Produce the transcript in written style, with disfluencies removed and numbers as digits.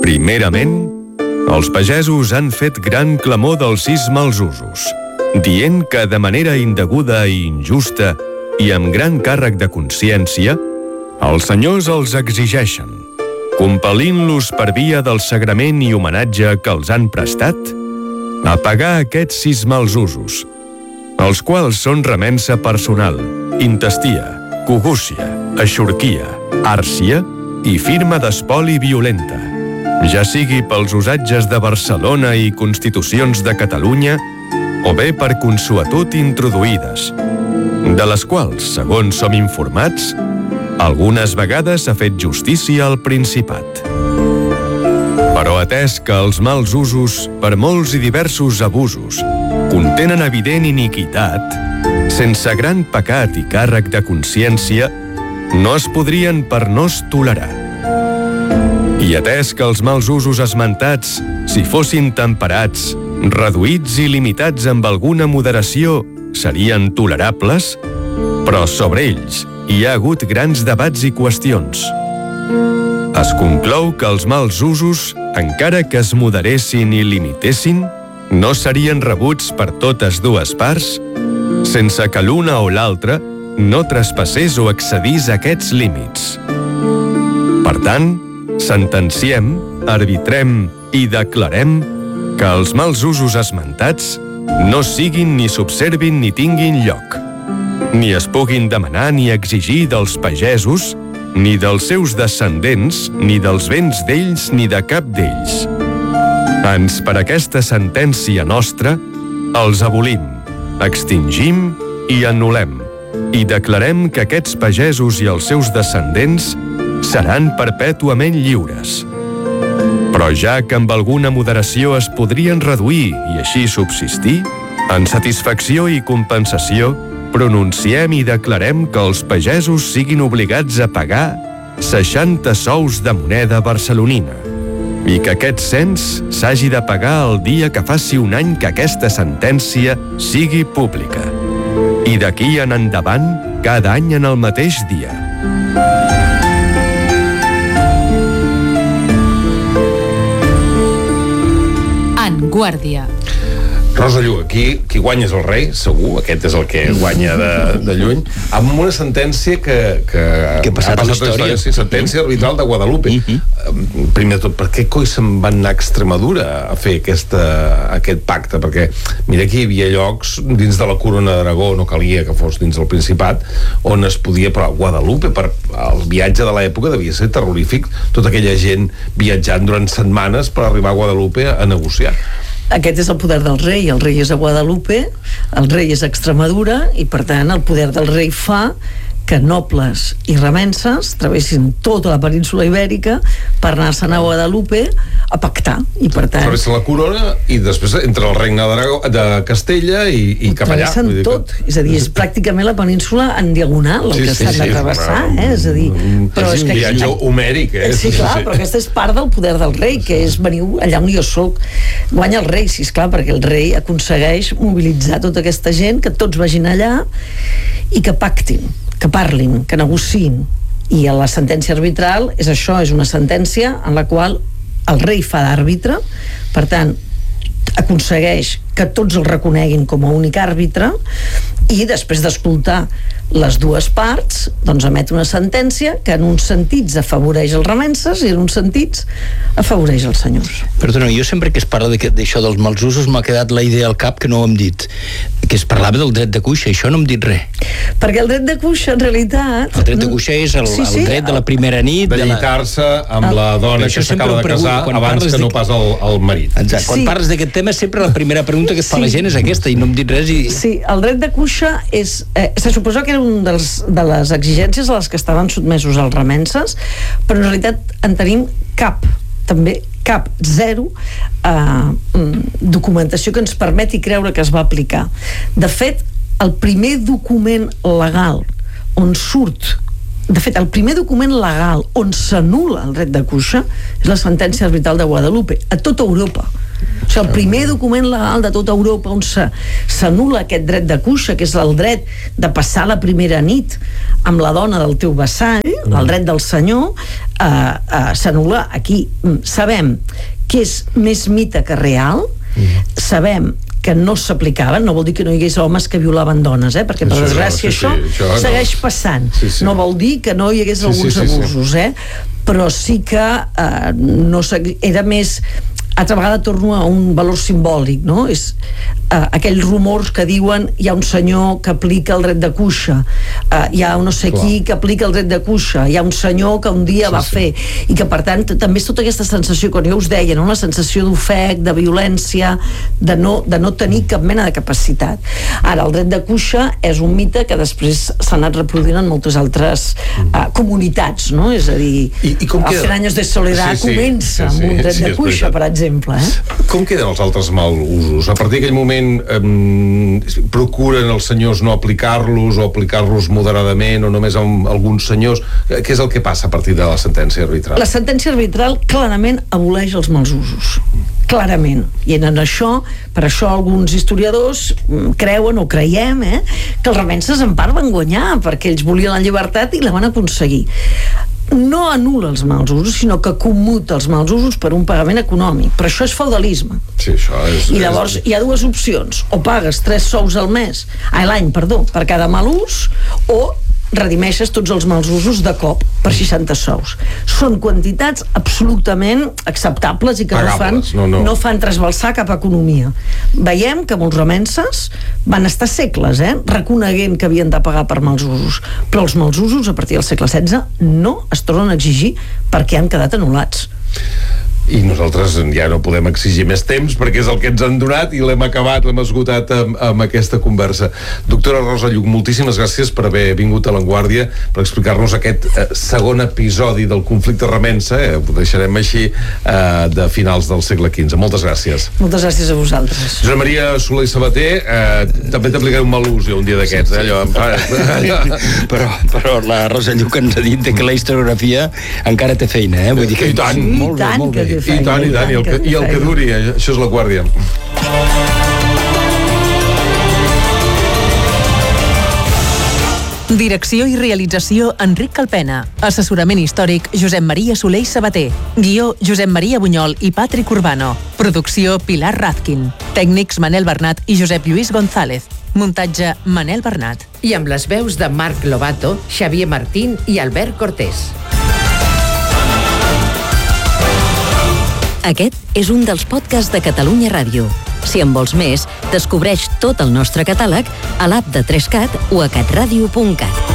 Primerament, els pagesos han fet gran clamor del sis mals usos, dient que de manera indeguda i injusta i amb gran càrrec de consciència, els senyors els exigeixen, compel·lint-los per via del sagrament i homenatge que els han prestat, a pagar aquests sis mals usos, els quals són remença personal, intestia, cogúcia, eixorquia, àrcia i firma d'espoli violenta, ja sigui pels usatges de Barcelona i constitucions de Catalunya o bé per consuetud introduïdes, de les quals, segons som informats, algunes vegades s'ha fet justícia al Principat. Però atès que els mals usos, per molts i diversos abusos, contenen evident iniquitat, sense gran pecat i càrrec de consciència, no es podrien per no tolerar. I atès que els mals usos esmentats, si fossin temperats, reduïts i limitats amb alguna moderació, serien tolerables, però sobre ells hi ha hagut grans debats i qüestions. Es conclou que els mals usos, encara que es moderessin i limitessin, no serien rebuts per totes dues parts, sense que l'una o l'altra no traspassés o excedís aquests límits. Per tant, sentenciem, arbitrem i declarem que els mals usos esmentats no siguin ni s'observin ni tinguin lloc, ni es puguin demanar ni exigir dels pagesos, ni dels seus descendents, ni dels béns d'ells ni de cap d'ells. Ans per aquesta sentència nostra, els abolim, extingim i anul·lem, i declarem que aquests pagesos i els seus descendents seran perpètuament lliures. Però ja que amb alguna moderació es podrien reduir i així subsistir, en satisfacció i compensació, pronunciem i declarem que els pagesos siguin obligats a pagar 60 sous de moneda barcelonina i que aquest cens s'hagi de pagar el dia que faci un any que aquesta sentència sigui pública i d'aquí en endavant cada any en el mateix dia. En Guàrdia. Rosa Lluc, qui guanya és el rei, segur, aquest és el que guanya de lluny, amb una sentència que ha passat a la història. Sí, sentència arbitral de Guadalupe. Primer de tot, per què coi se'n van anar a Extremadura a fer aquest pacte? Perquè mira que hi havia llocs dins de la corona d'Aragó, no calia que fos dins del Principat, on es podia, però a Guadalupe, per el viatge de l'època devia ser terrorífic, tota aquella gent viatjant durant setmanes per arribar a Guadalupe a negociar. Aquest és el poder del rei, el rei és a Guadalupe, el rei és a Extremadura i per tant el poder del rei fa que nobles i remenses travessin tota la península ibèrica per anar-se'n a Guadalupe a pactar i per tant... Travessen la corona i després entre el regne de Castella i cap allà. Travessen tot, és a dir, és pràcticament la península en diagonal el que s'han de travessar, és a dir... És un viatge homèric, Sí, clar, però aquesta és part del poder del rei, que és veniu allà on jo soc. Guanya el rei, sí, esclar, perquè el rei aconsegueix mobilitzar tota aquesta gent, que tots vagin allà i que pactin, que parlin, que negociïn. I la sentència arbitral és això, és una sentència en la qual el rei fa d'àrbitre, per tant aconsegueix que tots el reconeguin com a únic àrbitre i després d'escoltar les dues parts doncs emet una sentència que en uns sentits afavoreix els remenses i en uns sentits afavoreix els senyors. Perdona, jo sempre que es parla d'això dels mals usos m'ha quedat la idea al cap que no ho hem dit, que es parlava del dret de cuixa, això no hem dit res. Perquè el dret de cuixa en realitat... El dret de cuixa és el dret de la primera nit... De lligar-se amb la dona que s'acaba de casar abans que no pas el marit. Exacte, quan parles d'aquest tema sempre la primera pregunta que et fa la gent és aquesta i no hem dit res i... Sí, el dret de cuixa és... se suposa que era un de les exigències a les que estaven sotmesos els remenses, però en realitat en tenim cap, zero documentació que ens permeti creure que es va aplicar. De fet, el primer document legal on surt el primer document legal on s'anul·la el dret de cuixa és la sentència arbitral de Guadalupe, a tota Europa. O sigui, el primer document legal de tota Europa on s'anul·la aquest dret de cuixa, que és el dret de passar la primera nit amb la dona del teu vassall, el dret del senyor, s'anul·la aquí. Sabem que és més mite que real, sabem que no s'aplicaven, no vol dir que no hi hagués homes que violaven dones, perquè per desgràcia això segueix passant. No vol dir que no hi hagués alguns abusos, però sí que era més... Altra vegada torno a un valor simbòlic, no? És aquells rumors que diuen hi ha un senyor que aplica el dret de cuixa, hi ha no sé qui que aplica el dret de cuixa, hi ha un senyor que un dia va fer, i que per tant també és tota aquesta sensació, quan jo us deia, no? La sensació d'ofec, de violència, de no tenir cap mena de capacitat. Ara, el dret de cuixa és un mite que després s'ha anat reproduint en moltes altres comunitats, no? És a dir, els 100 anys de soledat comença amb un dret de cuixa, per exemple. Com queden els altres mal usos? A partir d'aquell moment procuren els senyors no aplicar-los o aplicar-los moderadament o només amb alguns senyors? Què és el que passa a partir de la sentència arbitral? La sentència arbitral clarament aboleix els mals usos. Clarament. I en això, per això alguns historiadors creuen o creiem que els remenses en part van guanyar, perquè ells volien la llibertat i la van aconseguir. No anul·la els mals usos, sinó que commuta els mals usos per un pagament econòmic. Però això és feudalisme. Sí, això és... I llavors hi ha dues opcions. O pagues 3 sous al mes, l'any, perdó, per cada mal ús, o redimeixes tots els mals usos de cop per 60 sous. Són quantitats absolutament acceptables i que no fan trasbalsar cap economia. Veiem que molts remenses van estar segles reconeguent que havien de pagar per mals usos, però els mals usos a partir del segle XVI no es tornen a exigir perquè han quedat anul·lats. I nosaltres ja no podem exigir més temps perquè és el que ens han donat i l'hem acabat, l'hem esgotat amb aquesta conversa. Doctora Rosa Lluch, moltíssimes gràcies per haver vingut a La Vanguardia, per explicar-nos aquest segon episodi del conflicte remença, ho deixarem així, de finals del segle XV. Moltes gràcies. Moltes gràcies a vosaltres. Josep Maria Soler i Sabater, també t'aplicaré un mal ús un dia d'aquests, però la Rosa Lluch ens ha dit que la historiografia encara té feina, vull dir que... I tant, molt bé. I tant, i el que duri, això és La Guàrdia. Direcció i realització Enric Calpena. Assessorament històric Josep Maria Soler i Sabater. Guió Josep Maria Bunyol i Patrick Urbano. Producció Pilar Razkin. Tècnics Manel Bernat i Josep Lluís González. Muntatge Manel Bernat. I amb les veus de Marc Lobato, Xavier Martín i Albert Cortés. Aquest és un dels podcasts de Catalunya Ràdio. Si en vols més, descobreix tot el nostre catàleg a l'app de 3CAT o a catradio.cat.